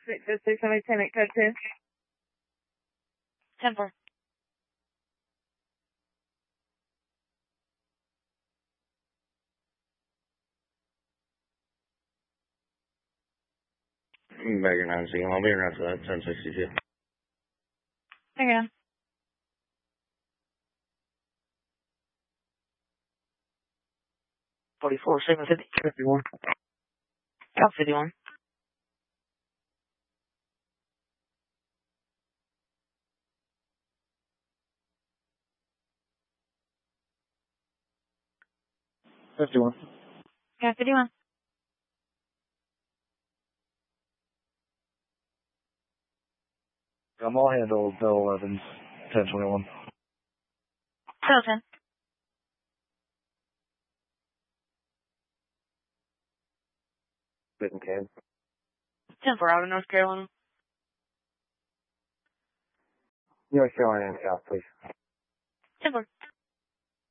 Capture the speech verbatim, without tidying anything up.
six oh six, somebody ten eight code two. ten four. Baker nine Signal, I'll be around for that, ten sixty-two. Okay. forty-four, Sigma fifty. fifty-one. South fifty-one. fifty-one. Yeah, fifty-one. I'm all handle Bill eleven, ten twenty-one. Bill ten. Bitten can. ten four out of North Carolina. North Carolina and South, please. ten four.